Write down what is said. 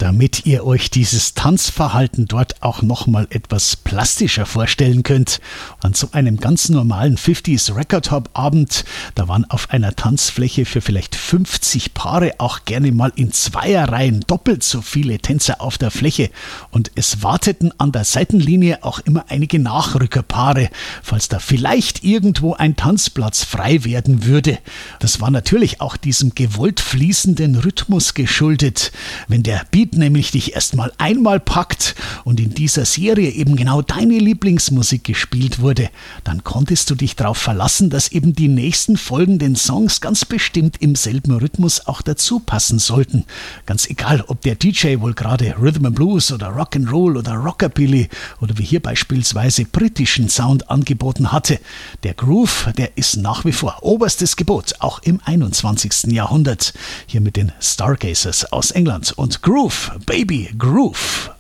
damit ihr euch dieses Tanzverhalten dort auch nochmal etwas plastischer vorstellen könnt. An so einem ganz normalen 50s Record Hop Abend, da waren auf einer Tanzfläche für vielleicht 50 Paare auch gerne mal in Zweierreihen doppelt so viele Tänzer auf der Fläche und es warteten an der Seitenlinie auch immer einige Nachrückerpaare, falls da vielleicht irgendwo ein Tanzplatz frei werden würde. Das war natürlich auch diesem gewollt fließenden Rhythmus geschuldet. Wenn der Beat nämlich dich erstmal einmal packt und in dieser Serie eben genau deine Lieblingsmusik gespielt wurde, dann konntest du dich darauf verlassen, dass eben die nächsten folgenden Songs ganz bestimmt im selben Rhythmus auch dazu passen sollten. Ganz egal, ob der DJ wohl gerade Rhythm and Blues oder Rock'n'Roll oder Rockabilly oder wie hier beispielsweise britischen Sound angeboten hatte. Der Groove, der ist nach wie vor oberstes Gebot, auch im 21. Jahrhundert. Hier mit den Stargazers aus England und Groove, Baby, Groove.